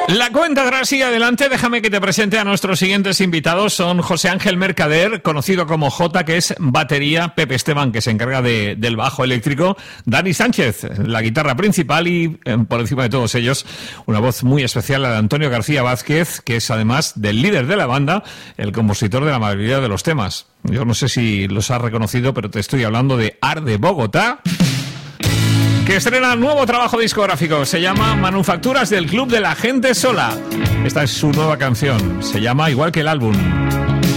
La cuenta atrás sigue adelante. Déjame que te presente a nuestros siguientes invitados. Son José Ángel Mercader, conocido como Jota, que es batería, Pepe Esteban, que se encarga del bajo eléctrico, Dani Sánchez, la guitarra principal y, por encima de todos ellos, una voz muy especial, la de Antonio García Vázquez, que es además del líder de la banda, el compositor de la mayoría de los temas. Yo no sé si los has reconocido, pero te estoy hablando de Arde Bogotá, que estrena nuevo trabajo discográfico. Se llama Manufacturas del Club de la Gente Sola. Esta es su nueva canción. Se llama igual que el álbum.